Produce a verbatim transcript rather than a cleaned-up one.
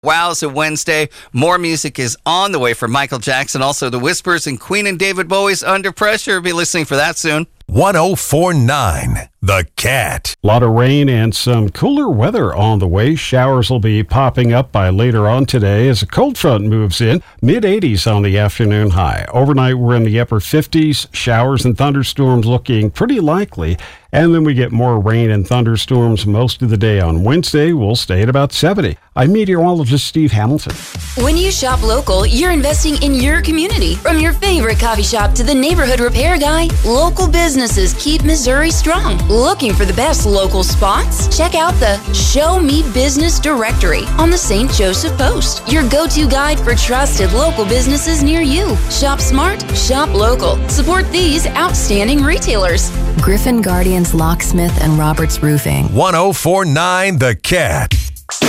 Wow, it's a Wednesday. More music is on the way for Michael Jackson. Also, The Whispers and Queen and David Bowie's Under Pressure. Be listening for that soon. one oh four point nine The Cat. A lot of rain and some cooler weather on the way. Showers will be popping up by later on today as a cold front moves in. mid eighties on the afternoon high. Overnight, we're in the upper fifties. Showers and thunderstorms looking pretty likely. And then we get more rain and thunderstorms most of the day on Wednesday. We'll stay at about seventy. I'm meteorologist Steve Hamilton. When you shop local, you're investing in your community. From your favorite coffee shop to the neighborhood repair guy, local businesses keep Missouri strong. Looking for the best local spots? Check out the Show Me Business Directory on the Saint Joseph Post, your go-to guide for trusted local businesses near you. Shop smart, shop local. Support these outstanding retailers. Griffin Guardians Locksmith and Roberts Roofing. one oh four point nine The Cat.